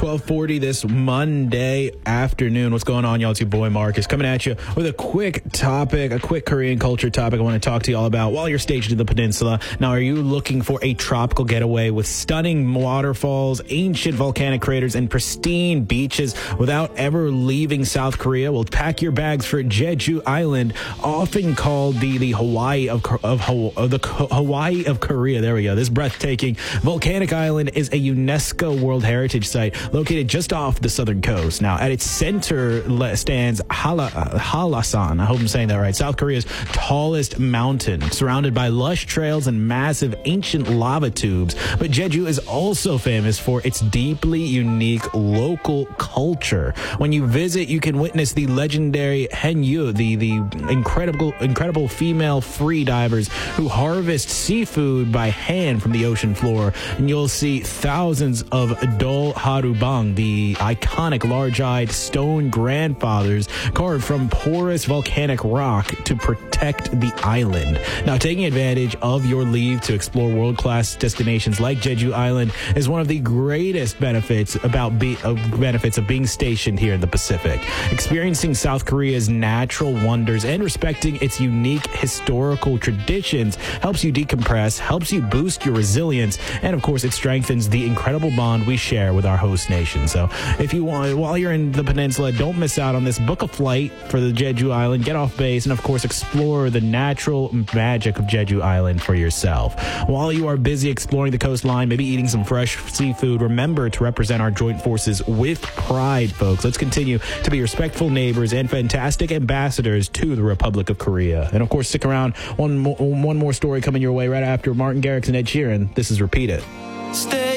12:40 this Monday afternoon. What's going on, y'all? It's your boy Marcus coming at you with a quick topic, a quick Korean culture topic I want to talk to y'all about while you're stationed in the peninsula. Now, are you looking for a tropical getaway with stunning waterfalls, ancient volcanic craters, and pristine beaches without ever leaving South Korea? Well, pack your bags for Jeju Island, often called the Hawaii of Hawaii of Korea. There we go. This breathtaking volcanic island is a UNESCO World Heritage Site located just off the southern coast. Now, at its center stands Hallasan. I hope I'm saying that right. South Korea's tallest mountain, surrounded by lush trails and massive ancient lava tubes. But Jeju is also famous for its deeply unique local culture. When you visit, you can witness the legendary Haenyeo, the incredible female free divers who harvest seafood by hand from the ocean floor. And you'll see thousands of Dol Harubang, the iconic large-eyed stone grandfathers carved from porous volcanic rock to protect the island. Now, taking advantage of your leave to explore world-class destinations like Jeju Island is one of the greatest benefits of being stationed here in the Pacific. Experiencing South Korea's natural wonders and respecting its unique historical traditions helps you decompress, helps you boost your resilience, and of course, it strengthens the incredible bond we share with our host nation. So if you want, while you're in the peninsula, don't miss out on this. Book a flight for the Jeju Island, get off base, and of course, explore the natural magic of Jeju Island for yourself. While you are busy exploring the coastline, maybe eating some fresh seafood, remember to represent our joint forces with pride, folks. Let's continue to be respectful neighbors and fantastic ambassadors to the Republic of Korea. And of course, stick around. One more story coming your way right after Martin Garrix and Ed Sheeran. This is Repeat It. Stay